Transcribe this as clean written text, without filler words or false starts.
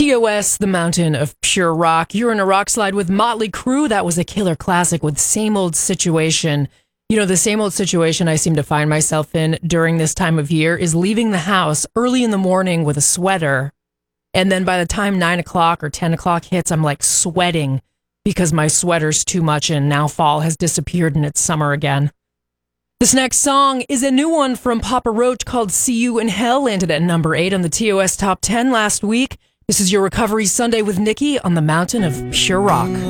TOS, The Mountain of Pure Rock. You're in a rock slide with Motley Crue. That was a killer classic with Same Old Situation. You know, the same old situation I seem to find myself in during this time of year is leaving the house early in the morning with a sweater. And then by the time 9 o'clock or 10 o'clock hits, I'm like sweating because my sweater's too much and now fall has disappeared and it's summer again. This next song is a new one from Papa Roach called See You in Hell, landed at number 8 on the TOS Top 10 last week. This is your Recovery Sunday with Nikki on the Mountain of Pure Rock.